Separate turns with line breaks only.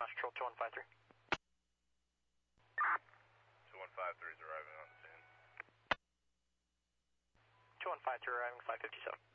Mass Patrol 2153.
2153 is arriving on the scene.
2153 arriving 557.